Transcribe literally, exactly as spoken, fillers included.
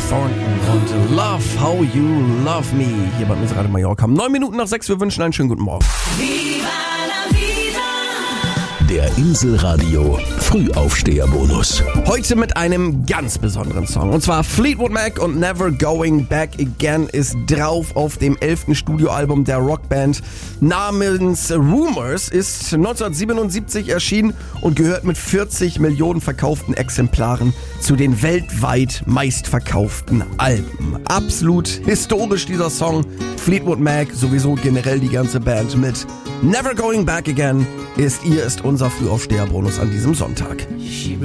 Thornton und Love How You Love Me hier bei uns Radio Mallorca. Neun Minuten nach sechs, wir wünschen einen schönen guten Morgen. Viva la vida. Der Inselradio Frühaufsteherbonus. Heute mit einem ganz besonderen Song. Und zwar Fleetwood Mac und Never Going Back Again ist drauf auf dem elften Studioalbum der Rockband namens Rumours. Ist neunzehnhundertsiebenundsiebzig erschienen und gehört mit vierzig Millionen verkauften Exemplaren zu den weltweit meistverkauften Alben. Absolut historisch dieser Song. Fleetwood Mac, sowieso generell die ganze Band mit Never Going Back Again ist ihr, ist unser Frühaufsteherbonus an diesem Sonntag. She